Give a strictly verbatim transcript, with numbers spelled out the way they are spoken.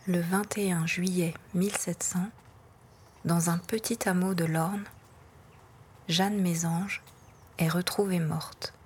Le vingt et un juillet mille sept cents, dans un petit hameau de l'Orne, Jeanne Mésange est retrouvée morte.